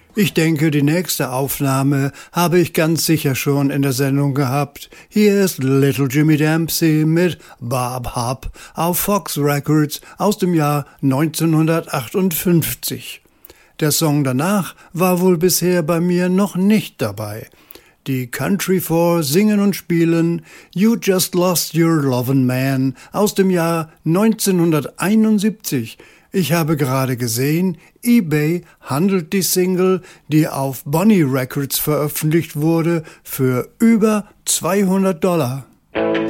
Ich denke, die nächste Aufnahme habe ich ganz sicher schon in der Sendung gehabt. Hier ist Little Jimmy Dempsey mit Bob Hop auf Fox Records aus dem Jahr 1958. Der Song danach war wohl bisher bei mir noch nicht dabei. Die Country Four singen und spielen You Just Lost Your Lovin' Man aus dem Jahr 1971. Ich habe gerade gesehen, eBay handelt die Single, die auf Bonnie Records veröffentlicht wurde, für über $200.